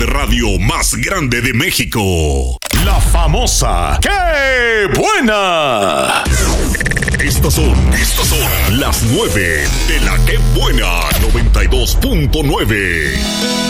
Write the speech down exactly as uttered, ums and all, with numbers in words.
de radio más grande de México. La famosa ¡Qué buena! Estas son, estas son las nueve de la ¡Qué buena! noventa y dos punto nueve.